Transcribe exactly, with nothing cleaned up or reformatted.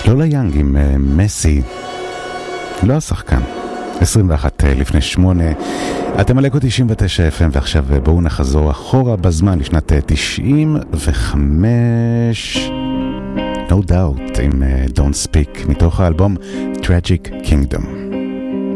לולה יאנג עם מסי, לא השחקן. עשרים ואחת לפני שמונה, אתם על אקו תשעים ותשע אף אם, ועכשיו בואו נחזור אחורה בזמן לשנת תשעים וחמש, No Doubt עם Don't Speak מתוך האלבום Tragic Kingdom.